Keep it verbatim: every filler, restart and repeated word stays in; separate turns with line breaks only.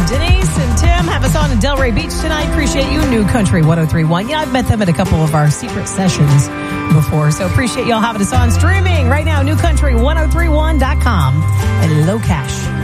Denise and Tim have us on in Delray Beach tonight. Appreciate you. New Country one oh three point one. Yeah, I've met them at a couple of our secret sessions before, so appreciate y'all having us on. Streaming right now, new country ten thirty-one dot com and Low Cash.